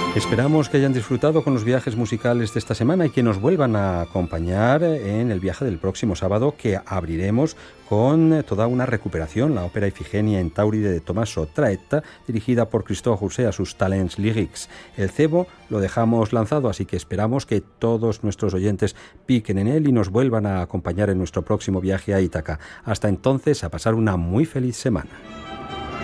Esperamos que hayan disfrutado con los viajes musicales de esta semana y que nos vuelvan a acompañar en el viaje del próximo sábado, que abriremos con toda una recuperación, la ópera Ifigenia in Tauride de Tommaso Traetta, dirigida por Christophe Rousset a sus Talents Lyrics. El cebo lo dejamos lanzado, así que esperamos que todos nuestros oyentes piquen en él y nos vuelvan a acompañar en nuestro próximo viaje a Ítaca. Hasta entonces, a pasar una muy feliz semana.